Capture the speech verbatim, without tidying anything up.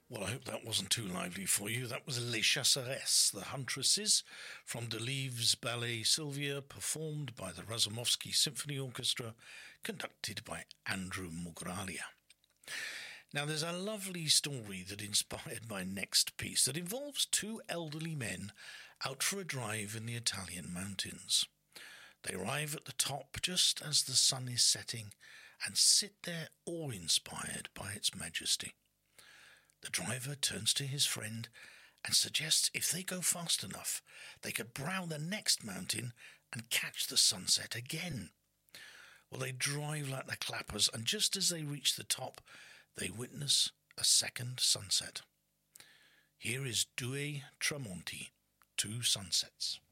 Well, I hope that wasn't too lively for you. That was Les Chasseresses, the Huntresses, from Deleuve's ballet Sylvia, performed by the Razumovsky Symphony Orchestra, conducted by Andrew Mugraglia. Now, there's a lovely story that inspired my next piece that involves two elderly men out for a drive in the Italian mountains. They arrive at the top just as the sun is setting and sit there awe-inspired by its majesty. The driver turns to his friend and suggests if they go fast enough, they could brow the next mountain and catch the sunset again. Well, they drive like the clappers, and just as they reach the top, they witness a second sunset. Here is Due Tramonti, Two Sunsets.